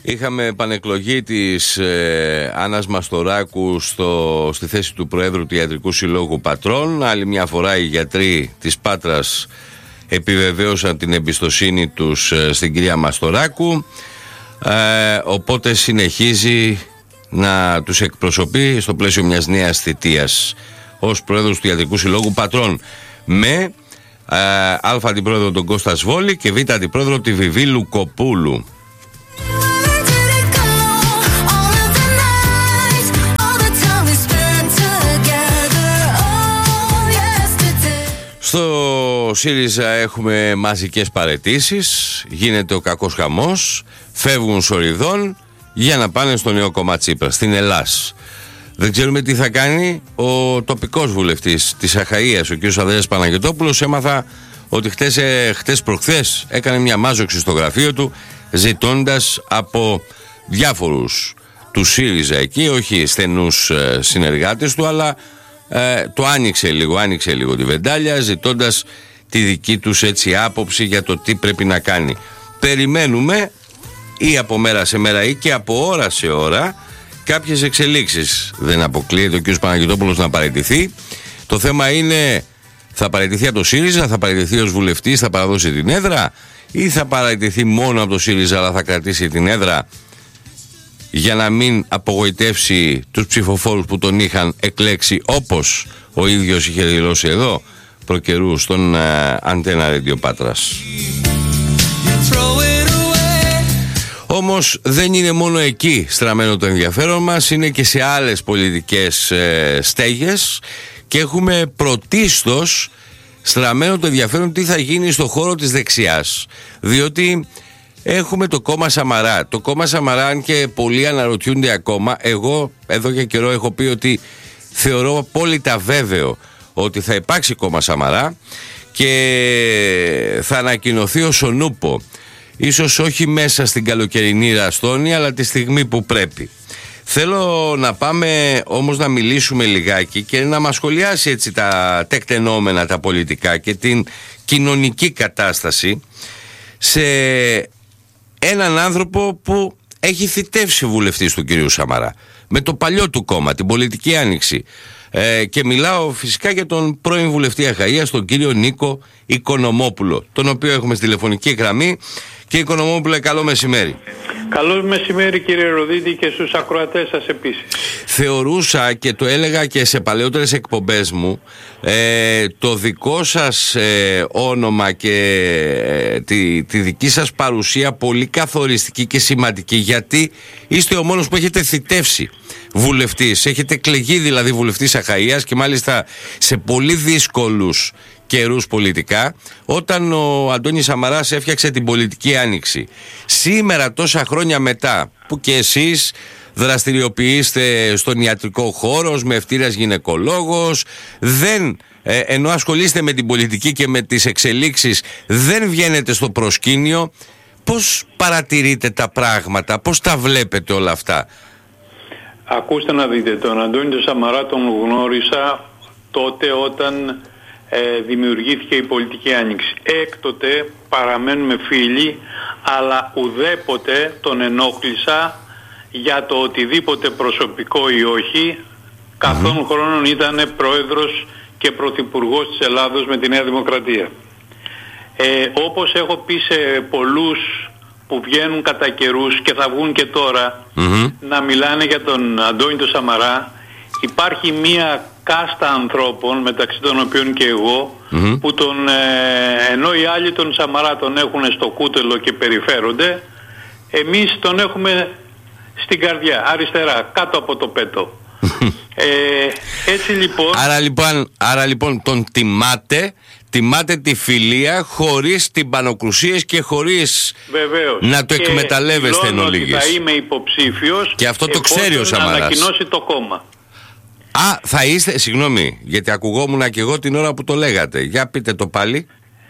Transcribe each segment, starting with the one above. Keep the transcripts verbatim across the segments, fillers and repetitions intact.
Είχαμε επανεκλογή της ε, Άννας Μαστοράκου στο, στη θέση του Προέδρου του Ιατρικού Συλλόγου Πατρών. Άλλη μια φορά οι γιατροί της Πάτρας επιβεβαίωσαν την εμπιστοσύνη τους ε, στην κυρία Μαστοράκου, ε, οπότε συνεχίζει να τους εκπροσωπεί στο πλαίσιο μιας νέας θητείας ως Πρόεδρος του Ιατρικού Συλλόγου Πατρών, με ε, α αντιπρόεδρο τον Κώστα Σβόλη και β αντιπρόεδρο τη Βιβί Λουκοπούλου. Στο ΣΥΡΙΖΑ έχουμε μαζικές παραιτήσεις, γίνεται ο κακός χαμός, φεύγουν σοριδών για να πάνε στο νέο κόμμα Τσίπρα, στην Ελλάς. Δεν ξέρουμε τι θα κάνει ο τοπικός βουλευτής της Αχαΐας, ο κ. Ανδρέας Παναγιωτόπουλος. Έμαθα ότι χτες, χτες προχθές έκανε μια μάζοξη στο γραφείο του, ζητώντας από διάφορους του ΣΥΡΙΖΑ εκεί, όχι στενούς συνεργάτες του, αλλά Ε, το άνοιξε λίγο, άνοιξε λίγο τη βεντάλια, ζητώντας τη δική τους έτσι άποψη για το τι πρέπει να κάνει. Περιμένουμε ή από μέρα σε μέρα ή και από ώρα σε ώρα κάποιες εξελίξεις. Δεν αποκλείεται ο κ. Παναγιωτόπουλος να παραιτηθεί. Το θέμα είναι, θα παραιτηθεί από το ΣΥΡΙΖΑ, θα παραιτηθεί ως βουλευτής, θα παραδώσει την έδρα, ή θα παραιτηθεί μόνο από το ΣΥΡΙΖΑ αλλά θα κρατήσει την έδρα για να μην απογοητεύσει τους ψηφοφόρους που τον είχαν εκλέξει, όπως ο ίδιος είχε δηλώσει εδώ προκαιρού στον uh, Αντένα Radio Πάτρας. Όμως δεν είναι μόνο εκεί στραμμένο το ενδιαφέρον μας, είναι και σε άλλες πολιτικές ε, στέγες, και έχουμε πρωτίστως στραμμένο το ενδιαφέρον τι θα γίνει στο χώρο της δεξιάς, διότι έχουμε το κόμμα Σαμαρά. Το κόμμα Σαμαρά, αν και πολλοί αναρωτιούνται ακόμα, εγώ εδώ και καιρό έχω πει ότι θεωρώ απόλυτα βέβαιο ότι θα υπάρξει κόμμα Σαμαρά και θα ανακοινωθεί ως ο Νούπο. Ίσως όχι μέσα στην καλοκαιρινή ραστόνη, αλλά τη στιγμή που πρέπει. Θέλω να πάμε όμως να μιλήσουμε λιγάκι και να μας σχολιάσει έτσι τα τεκτενόμενα, τα πολιτικά και την κοινωνική κατάσταση σε έναν άνθρωπο που έχει θητεύσει βουλευτής του κυρίου Σαμαρά με το παλιό του κόμμα, την Πολιτική Άνοιξη, ε, και μιλάω φυσικά για τον πρώην βουλευτή Αχαΐας, τον κύριο Νίκο Οικονομόπουλο, τον οποίο έχουμε στη τηλεφωνική γραμμή. Και Οικονομόπουλε, καλό μεσημέρι. Καλό μεσημέρι κύριε Ροδίτη, και στους ακροατές σας επίσης. Θεωρούσα, και το έλεγα και σε παλαιότερες εκπομπές μου, ε, το δικό σας ε, όνομα και ε, τη, τη δική σας παρουσία πολύ καθοριστική και σημαντική, γιατί είστε ο μόνος που έχετε θητεύσει βουλευτής, έχετε εκλεγεί δηλαδή βουλευτής Αχαΐας, και μάλιστα σε πολύ δύσκολους καιρούς πολιτικά, όταν ο Αντώνης Σαμαράς έφτιαξε την Πολιτική Άνοιξη. Σήμερα, τόσα χρόνια μετά, που και εσείς δραστηριοποιείστε στον ιατρικό χώρο, με ευτήρας γυναικολόγος, δεν, ε, ενώ ασχολείστε με την πολιτική και με τις εξελίξεις, δεν βγαίνετε στο προσκήνιο. Πώς παρατηρείτε τα πράγματα, πώς τα βλέπετε όλα αυτά? Ακούστε να δείτε, τον Αντώνη Σαμαρά τον γνώρισα τότε όταν ε, δημιουργήθηκε η Πολιτική Άνοιξη. Έκτοτε παραμένουμε φίλοι, αλλά ουδέποτε τον ενόχλησα για το οτιδήποτε προσωπικό ή όχι. Καθόν mm-hmm. χρόνων ήταν πρόεδρος και πρωθυπουργός της Ελλάδος με τη Νέα Δημοκρατία. Ε, όπως έχω πει σε πολλούς που βγαίνουν κατά καιρούς και θα βγουν και τώρα mm-hmm. να μιλάνε για τον Αντώνη τον Σαμαρά, υπάρχει μία κάστα ανθρώπων, μεταξύ των οποίων και εγώ, mm-hmm. που τον, ε, ενώ οι άλλοι τον Σαμαρά τον έχουν στο κούτελο και περιφέρονται, εμείς τον έχουμε στην καρδιά, αριστερά, κάτω από το πέτο. ε, έτσι λοιπόν... Άρα λοιπόν, άρα λοιπόν τον τιμάτε, τιμάτε τη φιλία χωρίς τυμπανοκρουσίες και χωρίς βεβαίως να το εκμεταλλεύεστε εν ολίγης. Θα είμαι υποψήφιος, και αυτό το ξέρει ο Σαμαράς, να ανακοινώσει το κόμμα. Α, θα είστε, συγγνώμη, γιατί ακουγόμουν και εγώ την ώρα που το λέγατε. Για πείτε το πάλι.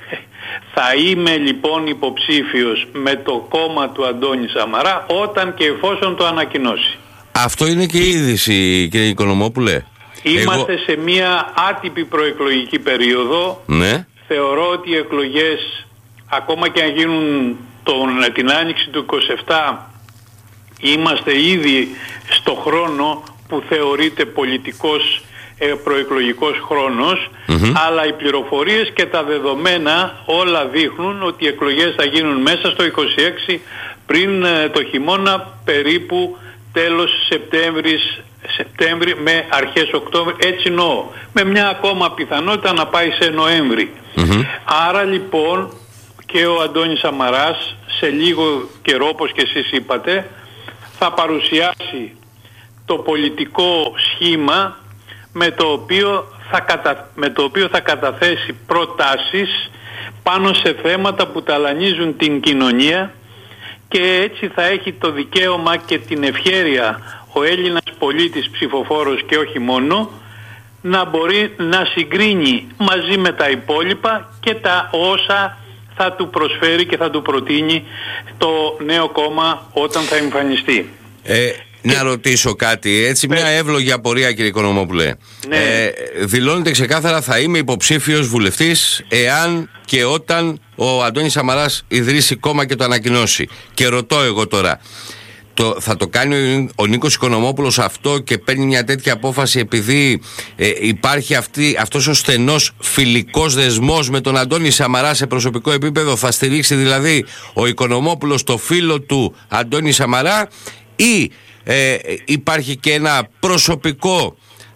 Θα είμαι λοιπόν υποψήφιος με το κόμμα του Αντώνη Σαμαρά όταν και εφόσον το ανακοινώσει. Αυτό είναι και η είδηση, κύριε Οικονομόπουλε. Είμαστε εγώ... σε μια άτυπη προεκλογική περίοδο. Ναι. Θεωρώ ότι οι εκλογές, ακόμα και αν γίνουν τον, την άνοιξη του είκοσι επτά, Είμαστε ήδη στο χρόνο που θεωρείται πολιτικός ε, προεκλογικός χρόνος, mm-hmm. αλλά οι πληροφορίες και τα δεδομένα όλα δείχνουν ότι οι εκλογές θα γίνουν μέσα στο είκοσι έξι, πριν ε, το χειμώνα, περίπου τέλος Σεπτέμβρης, Σεπτέμβρη με αρχές Οκτώβρη, έτσι εννοώ, με μια ακόμα πιθανότητα να πάει σε Νοέμβρη. Mm-hmm. Άρα λοιπόν και ο Αντώνης Σαμαράς σε λίγο καιρό, όπως και εσείς είπατε, θα παρουσιάσει το πολιτικό σχήμα με το οποίο θα, κατα... με το οποίο θα καταθέσει προτάσεις πάνω σε θέματα που ταλανίζουν την κοινωνία, και έτσι θα έχει το δικαίωμα και την ευχέρεια ο Έλληνας πολίτης ψηφοφόρος και όχι μόνο να μπορεί να συγκρίνει μαζί με τα υπόλοιπα και τα όσα θα του προσφέρει και θα του προτείνει το νέο κόμμα όταν θα εμφανιστεί. Ε, και... Να ρωτήσω κάτι, έτσι, μια εύλογη απορία, κύριε Οικονομόπουλε. Ναι. Ε, δηλώνετε ξεκάθαρα θα είμαι υποψήφιος βουλευτής εάν και όταν ο Αντώνης Σαμαράς ιδρύσει κόμμα και το ανακοινώσει. Και ρωτώ εγώ τώρα, το, θα το κάνει ο Νίκος Οικονομόπουλος αυτό και παίρνει μια τέτοια απόφαση επειδή ε, υπάρχει αυτή, αυτός ο στενός φιλικός δεσμός με τον Αντώνη Σαμαρά σε προσωπικό επίπεδο? Θα στηρίξει δηλαδή ο Οικονομόπουλος το φίλο του Αντώνη Σαμαρά, ή ε, υπάρχει και ένα προσωπικό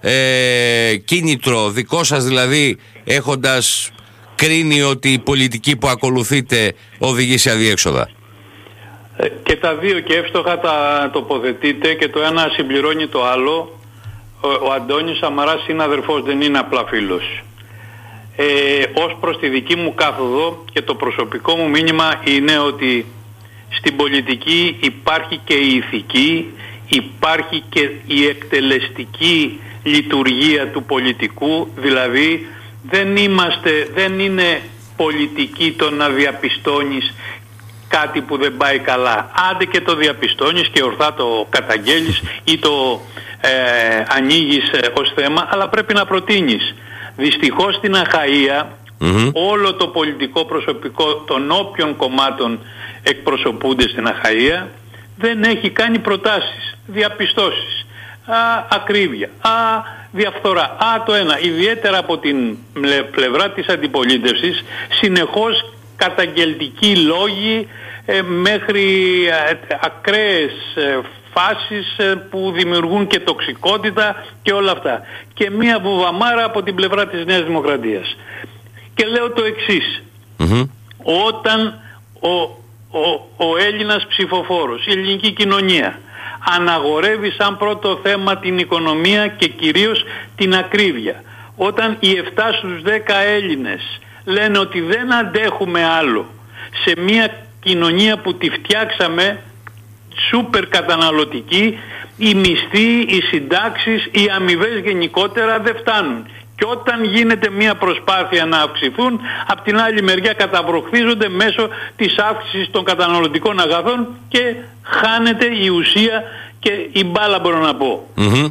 ε, κίνητρο δικό σας, δηλαδή έχοντας κρίνει ότι η πολιτική που ακολουθείτε οδηγεί σε αδιέξοδα? Και τα δύο και εύστοχα τα τοποθετείτε, και το ένα συμπληρώνει το άλλο. Ο, ο Αντώνης Σαμαράς είναι αδερφός, δεν είναι απλά φίλος. Ε, ως προς τη δική μου κάθοδο και το προσωπικό μου μήνυμα είναι ότι στην πολιτική υπάρχει και η ηθική, υπάρχει και η εκτελεστική λειτουργία του πολιτικού, δηλαδή δεν είμαστε, δεν είναι πολιτική το να διαπιστώνεις κάτι που δεν πάει καλά. Άντε και το διαπιστώνεις και ορθά το καταγγέλεις ή το ε, ανοίγεις ε, ως θέμα, αλλά πρέπει να προτείνεις. Δυστυχώς στην Αχαΐα mm-hmm. όλο το πολιτικό προσωπικό των όποιων κομμάτων εκπροσωπούνται στην Αχαΐα δεν έχει κάνει προτάσεις, διαπιστώσεις, α, ακρίβεια, α, διαφθορά, α, το ένα. Ιδιαίτερα από την πλευρά της αντιπολίτευσης συνεχώς καταγγελτικοί λόγοι ε, μέχρι ε, ακραίες ε, φάσεις ε, που δημιουργούν και τοξικότητα και όλα αυτά. Και μία βουβαμάρα από την πλευρά της Νέας Δημοκρατίας. Και λέω το εξής. Mm-hmm. Όταν ο, ο, ο Έλληνας ψηφοφόρος, η ελληνική κοινωνία αναγορεύει σαν πρώτο θέμα την οικονομία και κυρίως την ακρίβεια, όταν οι επτά στους δέκα Έλληνες λένε ότι δεν αντέχουμε άλλο σε μια κοινωνία που τη φτιάξαμε σούπερ καταναλωτική, οι μισθοί, οι συντάξεις, οι αμοιβές γενικότερα δεν φτάνουν. Και όταν γίνεται μια προσπάθεια να αυξηθούν, απ' την άλλη μεριά καταβροχθίζονται μέσω της αύξησης των καταναλωτικών αγαθών και χάνεται η ουσία και η μπάλα, μπορώ να πω. Mm-hmm.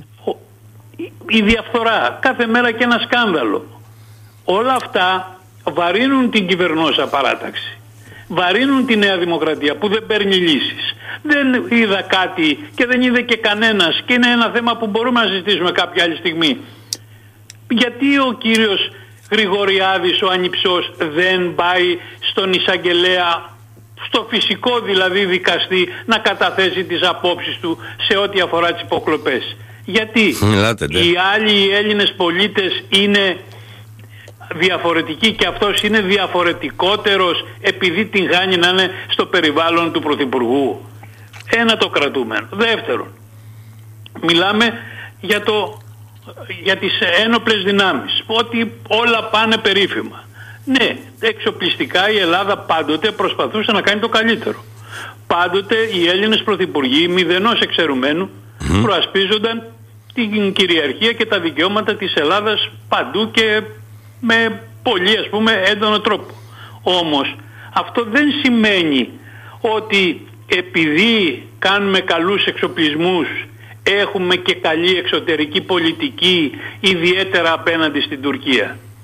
Η διαφθορά, κάθε μέρα και ένα σκάνδαλο. Όλα αυτά βαρύνουν την κυβερνόσα παράταξη. Βαρύνουν τη Νέα Δημοκρατία που δεν παίρνει λύσεις. Δεν είδα κάτι και δεν είδε και κανένας, και είναι ένα θέμα που μπορούμε να συζητήσουμε κάποια άλλη στιγμή. Γιατί ο κύριος Γρηγοριάδης, ο ανιψός, δεν πάει στον εισαγγελέα, στο φυσικό δηλαδή δικαστή, να καταθέσει τις απόψεις του σε ό,τι αφορά τις υποκλοπές? Γιατί Μιλάτε, ναι. οι άλλοι οι Έλληνες πολίτες είναι διαφορετικοί και αυτός είναι διαφορετικότερος επειδή την χάνει να είναι στο περιβάλλον του Πρωθυπουργού? Ένα το κρατούμενο. Δεύτερον, μιλάμε για, το, για τις ένοπλες δυνάμεις, ότι όλα πάνε περίφημα. Ναι, εξοπλιστικά η Ελλάδα πάντοτε προσπαθούσε να κάνει το καλύτερο. Πάντοτε οι Έλληνες πρωθυπουργοί μηδενός εξαιρουμένου mm. προασπίζονταν την κυριαρχία και τα δικαιώματα της Ελλάδας παντού και με πολύ, ας πούμε, έντονο τρόπο. Όμως αυτό δεν σημαίνει ότι επειδή κάνουμε καλούς εξοπλισμούς έχουμε και καλή εξωτερική πολιτική, ιδιαίτερα απέναντι στην Τουρκία.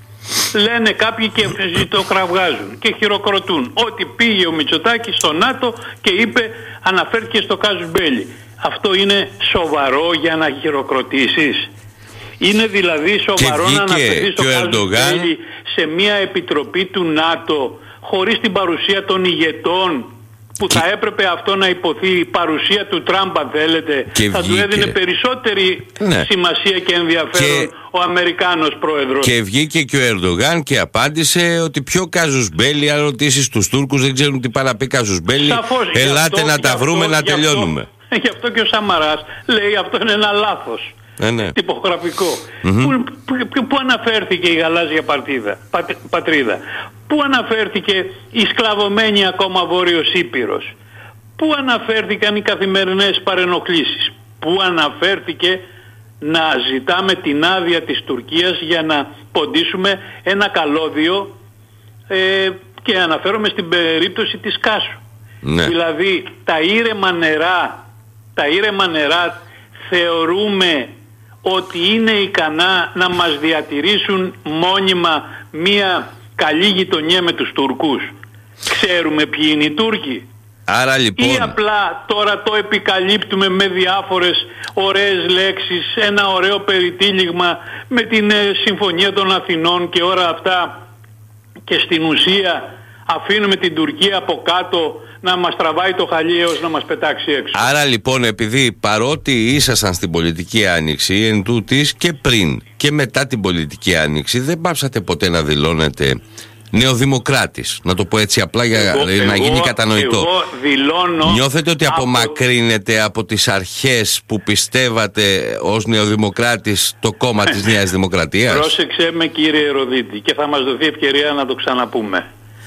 λένε κάποιοι και ζητοκραυγάζουν και χειροκροτούν ότι πήγε ο Μητσοτάκης στο ΝΑΤΟ και είπε, αναφέρθηκε στο κάζους μπέλι. Αυτό είναι σοβαρό για να χειροκροτήσεις? Είναι δηλαδή σοβαρό να αναφερθεί στο κάζους μπέλι σε μια επιτροπή του ΝΑΤΟ χωρίς την παρουσία των ηγετών, που θα έπρεπε αυτό να υποθεί, η παρουσία του Τραμπ αν θέλετε, και θα βγήκε. Του έδινε περισσότερη ναι. σημασία και ενδιαφέρον και... ο Αμερικάνος πρόεδρος. Και βγήκε και ο Ερντογάν και απάντησε ότι πιο κάζους μπέλι, αν ρωτήσεις τους Τούρκους δεν ξέρουν τι πάει να πει κάζους μπέλι, Σαφώς, ελάτε αυτό, να τα βρούμε αυτό, να τελειώνουμε. Αυτό, γι' αυτό και ο Σαμαράς λέει αυτό είναι ένα λάθος. Ε, ναι. Τυπογραφικό. Mm-hmm. Πού, πού, πού αναφέρθηκε η γαλάζια παρτίδα, πατ, πατρίδα? Πού αναφέρθηκε η σκλαβωμένη ακόμα Βόρειος Ήπειρος? Πού αναφέρθηκαν οι καθημερινές παρενοχλήσεις? Πού αναφέρθηκε να ζητάμε την άδεια της Τουρκίας για να ποντίσουμε ένα καλώδιο, ε, και αναφέρομαι στην περίπτωση της Κάσου. Ναι. Δηλαδή τα ήρεμα νερά, τα ήρεμα νερά θεωρούμε ότι είναι ικανά να μας διατηρήσουν μόνιμα μία καλή γειτονιά με τους Τουρκούς? Ξέρουμε ποιοι είναι οι Τούρκοι? Άρα λοιπόν... Ή απλά τώρα το επικαλύπτουμε με διάφορες ωραίες λέξεις, ένα ωραίο περιτύλιγμα με την ε, Συμφωνία των Αθηνών και όλα αυτά, και στην ουσία αφήνουμε την Τουρκία από κάτω να μας τραβάει το χαλί έως να μας πετάξει έξω. Άρα λοιπόν, επειδή παρότι ήσασταν στην πολιτική άνοιξη, εν τούτης και πριν και μετά την πολιτική άνοιξη, δεν πάψατε ποτέ να δηλώνετε νεοδημοκράτης, να το πω έτσι απλά για εγώ, να εγώ, γίνει κατανοητό. Εγώ δηλώνω. Νιώθετε ότι από... απομακρύνετε από τις αρχές που πιστεύατε ως νεοδημοκράτης το κόμμα της Νέας Δημοκρατίας? Πρόσεξε με κύριε Ροδίτη, και θα μας δοθεί ευκαιρία να το ξαναπούμε.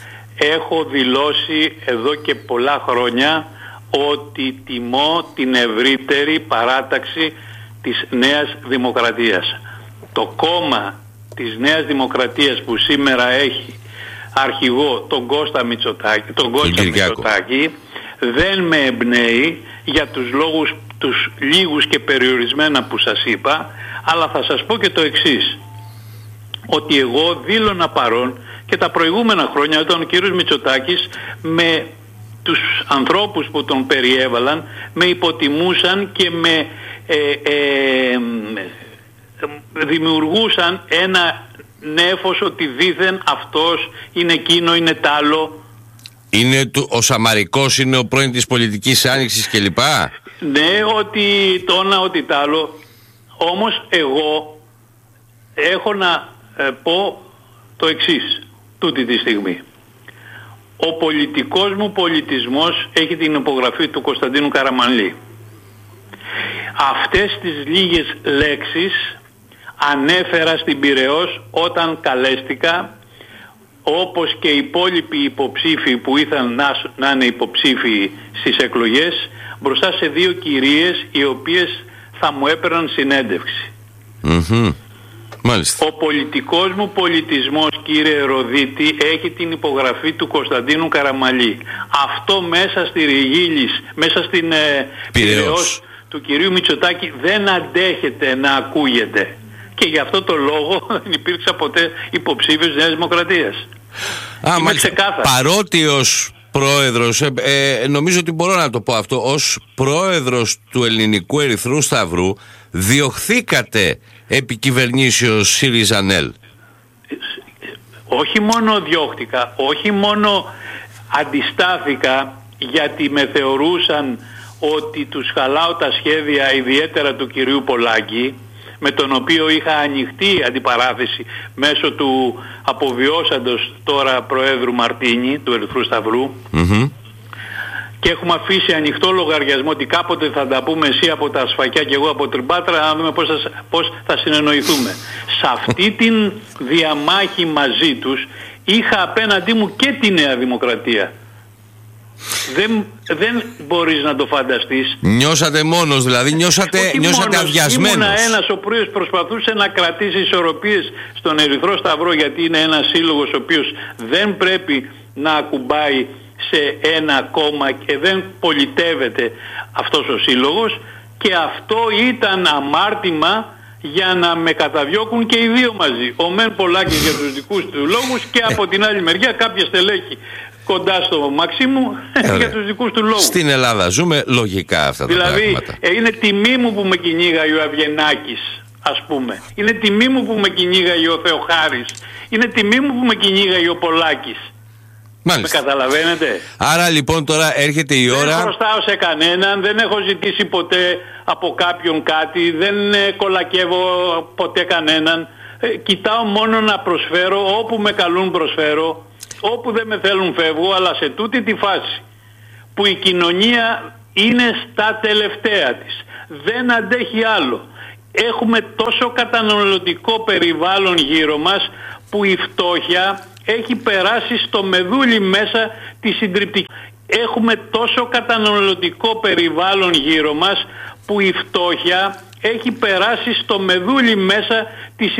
Έχω δηλώσει εδώ και πολλά χρόνια ότι τιμώ την ευρύτερη παράταξη της Νέας Δημοκρατίας. Το κόμμα της Νέας Δημοκρατίας που σήμερα έχει αρχηγό τον Κώστα Μητσοτάκη, τον Κώστα Μητσοτάκη, δεν με εμπνέει για τους λόγους τους λίγους και περιορισμένα που σας είπα, αλλά θα σας πω και το εξής, ότι εγώ δήλωνα παρόν και τα προηγούμενα χρόνια όταν ο κύριος Μητσοτάκης με τους ανθρώπους που τον περιέβαλαν με υποτιμούσαν και με ε, ε, δημιουργούσαν ένα νέφος ότι δήθεν αυτός είναι εκείνο, είναι τ' άλλο. Είναι του, ο Σαμαρικός είναι ο πρώην της πολιτικής άνοιξης κλπ. Ναι, ότι το ένα, ότι τ' άλλο. Όμως εγώ έχω να ε, πω το εξής τούτη τη στιγμή. Ο πολιτικός μου πολιτισμός έχει την υπογραφή του Κωνσταντίνου Καραμανλή. Αυτές τις λίγες λέξεις ανέφερα στην Πειραιώς όταν καλέστηκα, όπως και οι υπόλοιποι υποψήφοι που ήθελαν να, να είναι υποψήφοι στις εκλογές, μπροστά σε δύο κυρίες οι οποίες θα μου έπαιρναν συνέντευξη. Mm-hmm. Μάλιστα. Ο πολιτικός μου πολιτισμός, κύριε Ροδίτη, έχει την υπογραφή του Κωνσταντίνου Καραμανλή. Αυτό μέσα στη Ριγίλης, μέσα στην ε, Πειραιώς του κυρίου Μητσοτάκη δεν αντέχεται να ακούγεται. Και γι' αυτό το λόγο δεν υπήρξα ποτέ υποψήφιος της Νέας Δημοκρατίας. Α, μάλιστα. Παρότι ως πρόεδρος, ε, ε, νομίζω ότι μπορώ να το πω αυτό, ως πρόεδρος του Ελληνικού Ερυθρού Σταυρού διωχθήκατε επί κυβερνήσεως ΣΥΡΙΖΑ-ΝΕΛ. Όχι μόνο διώχτηκα, όχι μόνο αντιστάθηκα, γιατί με θεωρούσαν ότι τους χαλάω τα σχέδια, ιδιαίτερα του κυρίου Πολάκη, με τον οποίο είχα ανοιχτή αντιπαράθεση μέσω του αποβιώσαντος τώρα Προέδρου Μαρτίνη του Ερυθρού Σταυρού. Mm-hmm. Και έχουμε αφήσει ανοιχτό λογαριασμό ότι κάποτε θα τα πούμε εσύ από τα Σφακιά και εγώ από την Πάτρα, να δούμε πώς θα, πώς θα συνεννοηθούμε. Σε αυτή την διαμάχη μαζί τους είχα απέναντί μου και τη Νέα Δημοκρατία. Δεν, δεν μπορείς να το φανταστείς. Νιώσατε μόνος δηλαδή, νιώσατε, νιώσατε αδειασμένος. Ήμουνα ένας ο οποίος προσπαθούσε να κρατήσει ισορροπίες στον Ερυθρό Σταυρό, γιατί είναι ένας σύλλογος ο οποίος δεν πρέπει να ακουμπάει σε ένα κόμμα και δεν πολιτεύεται αυτός ο σύλλογος, και αυτό ήταν αμάρτημα για να με καταδιώκουν και οι δύο μαζί. Ο Μεν Πολάκης για τους δικούς του λόγους και από την άλλη μεριά κάποια στελέχη κοντά στο Μαξίμου για τους δικούς του λόγους. Στην Ελλάδα ζούμε λογικά αυτά τα δηλαδή, πράγματα. Δηλαδή είναι τιμή μου που με κυνήγαγε ο Αβγενάκης, ας πούμε. Είναι τιμή μου που με κυνήγαγε ο Θεοχάρης. Είναι τιμή μου που με κυνήγαγε ο Πολάκης. Μάλιστα. Με καταλαβαίνετε. Άρα λοιπόν τώρα έρχεται η ώρα. Δεν χρωστάω σε κανέναν, δεν έχω ζητήσει ποτέ από κάποιον κάτι, δεν ε, κολακεύω ποτέ κανέναν. Ε, κοιτάω μόνο να προσφέρω, όπου με καλούν προσφέρω, όπου δεν με θέλουν φεύγω, αλλά σε τούτη τη φάση που η κοινωνία είναι στα τελευταία της, δεν αντέχει άλλο. Έχουμε τόσο καταναλωτικό περιβάλλον γύρω μας που η φτώχεια έχει περάσει στο μεδούλι μέσα τη συντριπτική. Έχουμε τόσο καταναλωτικό περιβάλλον γύρω μας που η φτώχεια έχει περάσει στο μεδούλι μέσα τη